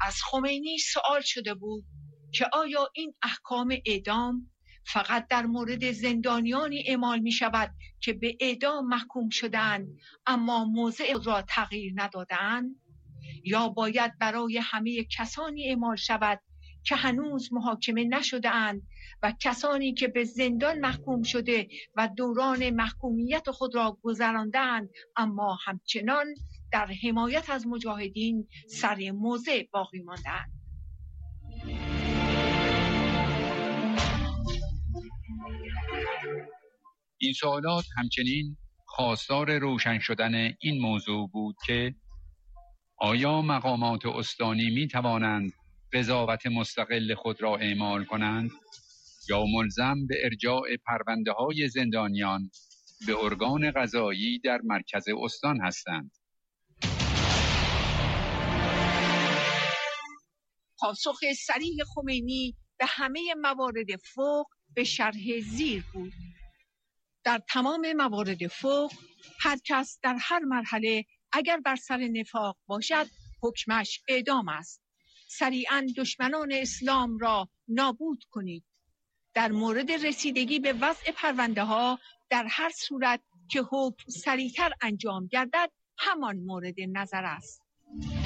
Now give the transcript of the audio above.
از خمینی سوال شده بود که آیا این احکام اعدام فقط در مورد زندانیانی اعمال می شود که به اعدام محکوم شدند اما موضع خود را تغییر ندادند، یا باید برای همه کسانی اعمال شود که هنوز محاکمه نشده اند و کسانی که به زندان محکوم شده و دوران محکومیت خود را گذراندند اما همچنان در حمایت از مجاهدین سر موضع باقی ماندند. این سوالات همچنین خواستار روشن شدن این موضوع بود که آیا مقامات استانی می توانند قضاوت مستقل خود را اعمال کنند یا ملزم به ارجاع پرونده های زندانیان به ارگان قضایی در مرکز استان هستند؟ پاسخ صریح خمینی به همه موارد فوق به شرح زیر بود. در تمام موارد فوق هر کس در هر مرحله اگر بر سر نفاق باشد حکمش اعدام است. سریعاً دشمنان اسلام را نابود کنید. در مورد رسیدگی به وضع پرونده ها در هر صورت که حکم سریعتر انجام گردد همان مورد نظر است.